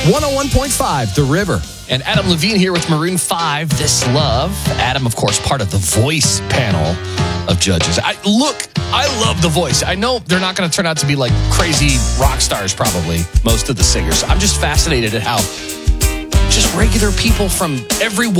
101.5 The River. And Adam Levine here with Maroon 5, This Love. Adam, of course, part of the Voice panel of judges. I love The Voice. I know they're not going to turn out to be like crazy rock stars, probably, most of the singers. I'm just fascinated at how just regular people from every